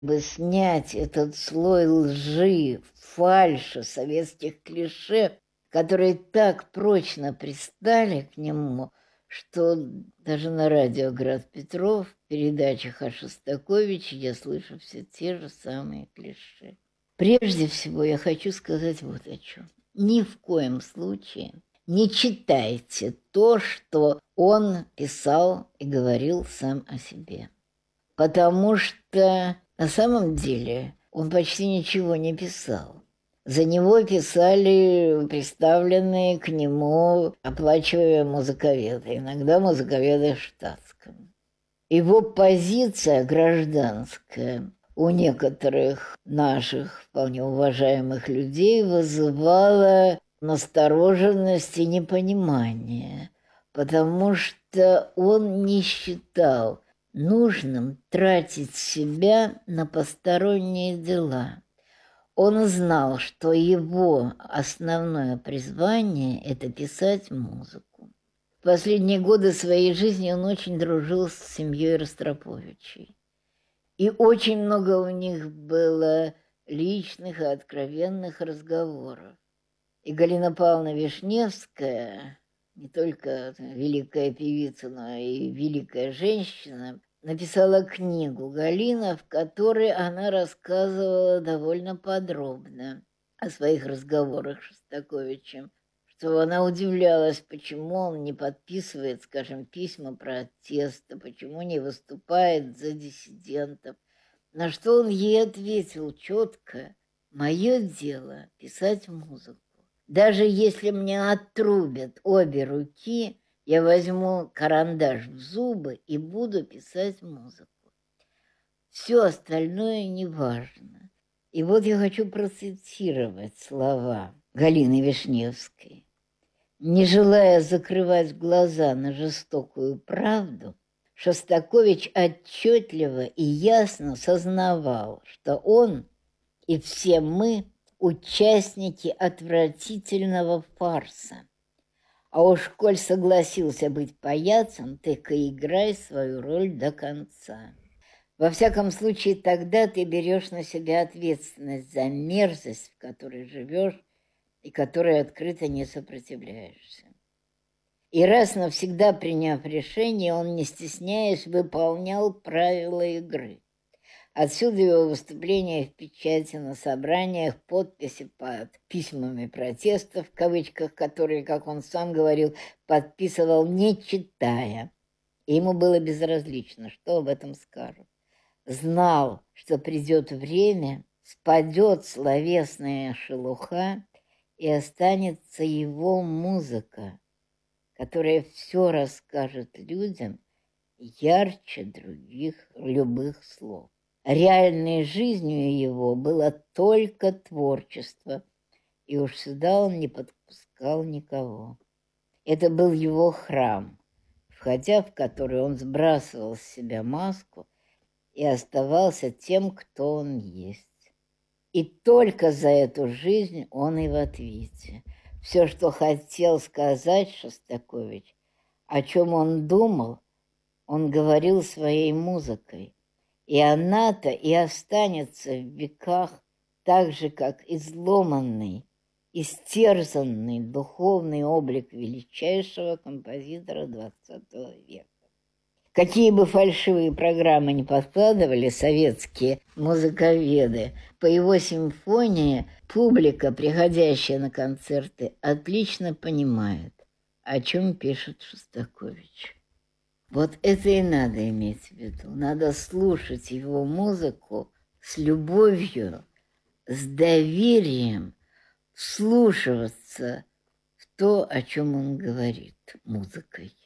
бы снять этот слой лжи, фальши, советских клише, которые так прочно пристали к нему, что даже на радио «Град Петров» в передачах о Шостаковиче я слышу все те же самые клише. Прежде всего я хочу сказать вот о чем. Ни в коем случае не читайте то, что он писал и говорил сам о себе. Потому что на самом деле он почти ничего не писал. За него писали представленные к нему оплачиваемые музыковеды, иногда музыковеды в штатском. Его позиция гражданская у некоторых наших вполне уважаемых людей вызывала настороженность и непонимание, потому что он не считал нужным тратить себя на посторонние дела. Он знал, что его основное призвание – это писать музыку. В последние годы своей жизни он очень дружил с семьей Ростроповичей. И очень много у них было личных и откровенных разговоров. И Галина Павловна Вишневская, не только великая певица, но и великая женщина, написала книгу «Галина», в которой она рассказывала довольно подробно о своих разговорах с Шостаковичем, что она удивлялась, почему он не подписывает, скажем, письма протеста, почему не выступает за диссидентов. На что он ей ответил четко: «Мое дело – писать музыку. Даже если мне отрубят обе руки, я возьму карандаш в зубы и буду писать музыку. Все остальное не важно». И вот я хочу процитировать слова Галины Вишневской. Не желая закрывать глаза на жестокую правду, Шостакович отчетливо и ясно сознавал, что он и все мы участники отвратительного фарса. А уж коль согласился быть паяцем, так и играй свою роль до конца. Во всяком случае, тогда ты берешь на себя ответственность за мерзость, в которой живешь и которой открыто не сопротивляешься. И раз навсегда приняв решение, он, не стесняясь, выполнял правила игры. Отсюда его выступления в печати, на собраниях, подписи под письмами протеста, в кавычках, которые, как он сам говорил, подписывал, не читая. И ему было безразлично, что об этом скажут. Знал, что придет время, спадет словесная шелуха, и останется его музыка, которая все расскажет людям ярче других любых слов. Реальной жизнью его было только творчество, и уж сюда он не подпускал никого. Это был его храм, входя в который он сбрасывал с себя маску и оставался тем, кто он есть. И только за эту жизнь он и в ответе. Все, что хотел сказать Шостакович, о чем он думал, он говорил своей музыкой. И она-то и останется в веках так же, как изломанный, истерзанный духовный облик величайшего композитора XX века. Какие бы фальшивые программы ни подкладывали советские музыковеды, по его симфонии публика, приходящая на концерты, отлично понимает, о чем пишет Шостакович. Вот это и надо иметь в виду. Надо слушать его музыку с любовью, с доверием, вслушиваться в то, о чем он говорит музыкой.